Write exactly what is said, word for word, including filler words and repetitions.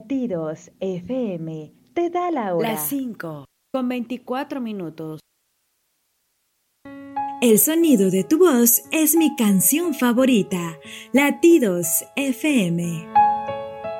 Latidos F M te da la hora. Las cinco con veinticuatro minutos. El sonido de tu voz es mi canción favorita. Latidos F M.